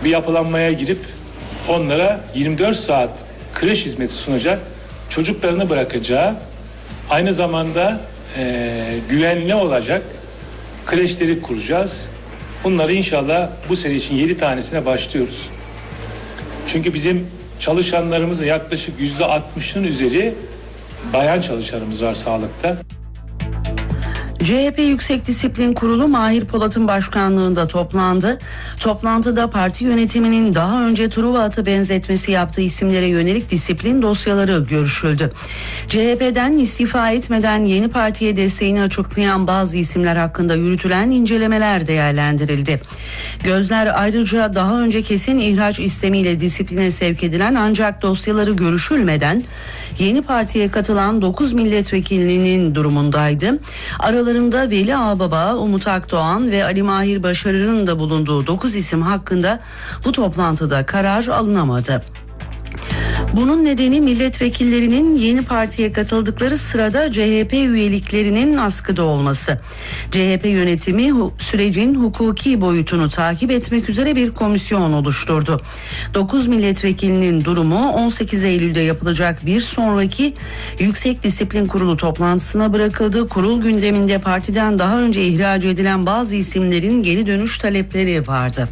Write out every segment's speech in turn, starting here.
bir yapılanmaya girip onlara 24 saat kreş hizmeti sunacak, çocuklarını bırakacağı, aynı zamanda güvenli olacak kreşleri kuracağız. Bunları inşallah bu sene için 7 tanesine başlıyoruz. Çünkü bizim çalışanlarımızın yaklaşık %60'ın üzeri bayan çalışanımız var sağlıkta. CHP Yüksek Disiplin Kurulu Mahir Polat'ın başkanlığında toplandı. Toplantıda parti yönetiminin daha önce Truva atı benzetmesi yaptığı isimlere yönelik disiplin dosyaları görüşüldü. CHP'den istifa etmeden yeni partiye desteğini açıklayan bazı isimler hakkında yürütülen incelemeler değerlendirildi. Gözler ayrıca daha önce kesin ihraç istemiyle disipline sevk edilen ancak dosyaları görüşülmeden yeni partiye katılan 9 milletvekilinin durumundaydı. Aralarında Veli Ağbaba, Umut Akdoğan ve Ali Mahir Başarır'ın da bulunduğu 9 isim hakkında bu toplantıda karar alınamadı. Bunun nedeni milletvekillerinin yeni partiye katıldıkları sırada CHP üyeliklerinin askıda olması. CHP yönetimi sürecin hukuki boyutunu takip etmek üzere bir komisyon oluşturdu. 9 milletvekilinin durumu 18 Eylül'de yapılacak bir sonraki Yüksek Disiplin Kurulu toplantısına bırakıldı. Kurul gündeminde partiden daha önce ihraç edilen bazı isimlerin geri dönüş talepleri vardı.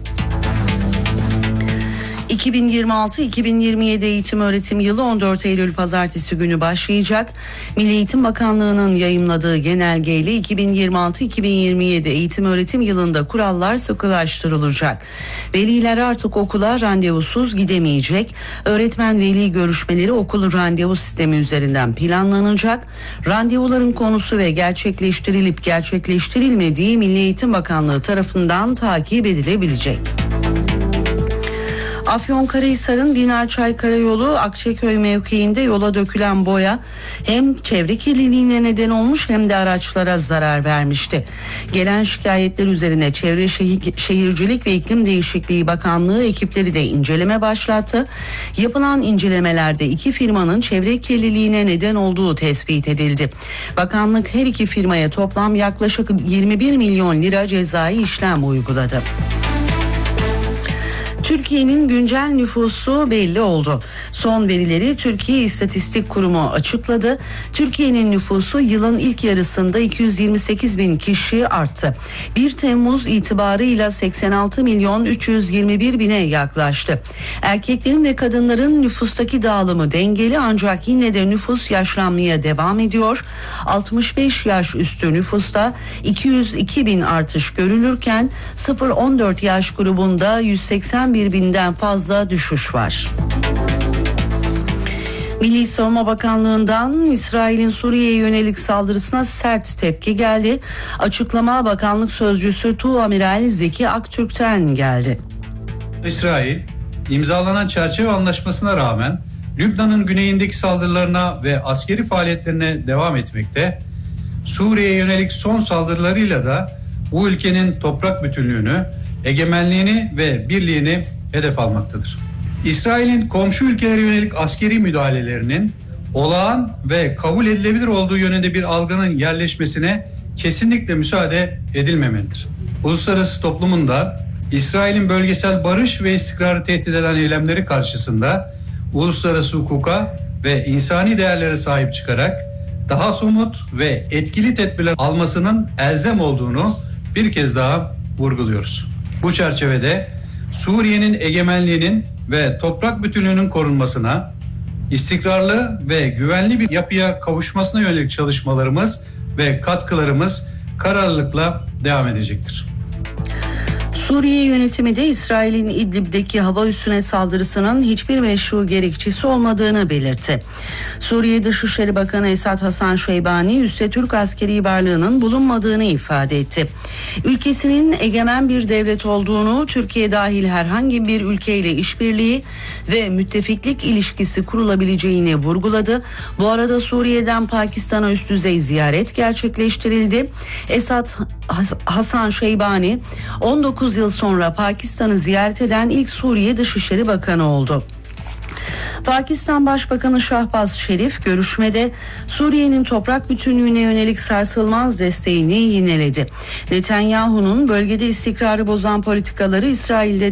2026-2027 eğitim öğretim yılı 14 Eylül Pazartesi günü başlayacak. Milli Eğitim Bakanlığı'nın yayımladığı genelgeyle 2026-2027 eğitim öğretim yılında kurallar sıkılaştırılacak. Veliler artık okula randevusuz gidemeyecek. Öğretmen-veli görüşmeleri okul randevu sistemi üzerinden planlanacak. Randevuların konusu ve gerçekleştirilip gerçekleştirilmediği Milli Eğitim Bakanlığı tarafından takip edilebilecek. Afyonkarahisar'ın Dinarçay Karayolu Akçaköy mevkiinde yola dökülen boya hem çevre kirliliğine neden olmuş hem de araçlara zarar vermişti. Gelen şikayetler üzerine Çevre Şehircilik ve İklim Değişikliği Bakanlığı ekipleri de inceleme başlattı. Yapılan incelemelerde 2 firmanın çevre kirliliğine neden olduğu tespit edildi. Bakanlık her 2 firmaya toplam yaklaşık 21 milyon lira cezai işlem uyguladı. Türkiye'nin güncel nüfusu belli oldu. Son verileri Türkiye İstatistik Kurumu açıkladı. Türkiye'nin nüfusu yılın ilk yarısında 228 bin kişi arttı. 1 Temmuz itibarıyla 86 milyon 321 bine yaklaştı. Erkeklerin ve kadınların nüfustaki dağılımı dengeli ancak yine de nüfus yaşlanmaya devam ediyor. 65 yaş üstü nüfusta 202 bin artış görülürken 0-14 yaş grubunda 181 binden fazla düşüş var. Milli Savunma Bakanlığı'ndan İsrail'in Suriye'ye yönelik saldırısına sert tepki geldi. Açıklama Bakanlık Sözcüsü Tuğamiral Zeki Aktürk'ten geldi. İsrail, imzalanan çerçeve anlaşmasına rağmen Lübnan'ın güneyindeki saldırılarına ve askeri faaliyetlerine devam etmekte. Suriye'ye yönelik son saldırılarıyla da bu ülkenin toprak bütünlüğünü, egemenliğini ve birliğini hedef almaktadır. İsrail'in komşu ülkelere yönelik askeri müdahalelerinin olağan ve kabul edilebilir olduğu yönünde bir algının yerleşmesine kesinlikle müsaade edilmemelidir. Uluslararası toplumun da İsrail'in bölgesel barış ve istikrarı tehdit eden eylemleri karşısında uluslararası hukuka ve insani değerlere sahip çıkarak daha somut ve etkili tedbirler almasının elzem olduğunu bir kez daha vurguluyoruz. Bu çerçevede Suriye'nin egemenliğinin ve toprak bütünlüğünün korunmasına, istikrarlı ve güvenli bir yapıya kavuşmasına yönelik çalışmalarımız ve katkılarımız kararlılıkla devam edecektir. Suriye yönetimi de İsrail'in İdlib'deki hava üssüne saldırısının hiçbir meşru gerekçesi olmadığını belirtti. Suriye Dışişleri Bakanı Esad Hasan Şeybani üste Türk askeri varlığının bulunmadığını ifade etti. Ülkesinin egemen bir devlet olduğunu, Türkiye dahil herhangi bir ülkeyle işbirliği ve müttefiklik ilişkisi kurulabileceğini vurguladı. Bu arada Suriye'den Pakistan'a üst düzey ziyaret gerçekleştirildi. Esad Hasan Şeybani 19 yıl sonra Pakistan'ı ziyaret eden ilk Suriye Dışişleri Bakanı oldu. Pakistan Başbakanı Şahbaz Şerif görüşmede Suriye'nin toprak bütünlüğüne yönelik sarsılmaz desteğini yineledi. Netanyahu'nun bölgede istikrarı bozan politikaları İsrail'de